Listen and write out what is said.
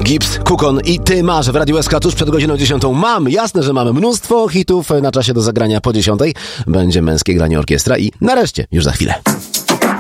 Gibbs, Kukon i Ty masz w Radiu SK tuż przed godziną 10. Jasne, że mamy mnóstwo hitów na czasie do zagrania po 10. Będzie męskie granie orkiestra i nareszcie, już za chwilę.